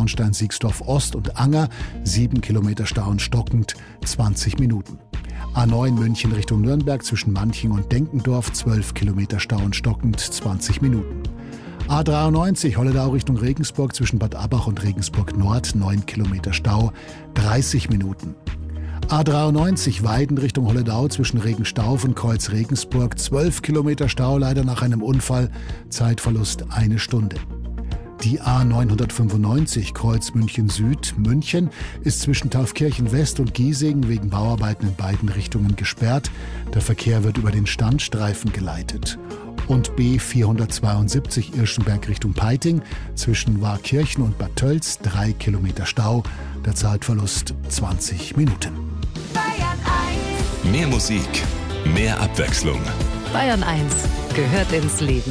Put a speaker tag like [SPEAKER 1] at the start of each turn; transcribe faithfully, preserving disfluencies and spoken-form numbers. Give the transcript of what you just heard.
[SPEAKER 1] Traunstein-Siegsdorf Ost und Anger, sieben Kilometer Stau und stockend, zwanzig Minuten. A neun München Richtung Nürnberg zwischen Manching und Denkendorf, zwölf Kilometer Stau und stockend, zwanzig Minuten. A dreiundneunzig Holledau Richtung Regensburg zwischen Bad Abbach und Regensburg Nord, neun Kilometer Stau, dreißig Minuten. A dreiundneunzig Weiden Richtung Holledau zwischen Regenstauf und Kreuz Regensburg, zwölf Kilometer Stau, leider nach einem Unfall, Zeitverlust eine Stunde. Die A neunhundertfünfundneunzig Kreuz München Süd, München, ist zwischen Taufkirchen West und Giesing wegen Bauarbeiten in beiden Richtungen gesperrt. Der Verkehr wird über den Standstreifen geleitet. Und B vierhundertzweiundsiebzig Irschenberg Richtung Peiting zwischen Warkirchen und Bad Tölz, drei Kilometer Stau, der Zeitverlust zwanzig Minuten.
[SPEAKER 2] Bayern eins.
[SPEAKER 3] Mehr Musik, mehr Abwechslung.
[SPEAKER 4] Bayern eins gehört ins Leben.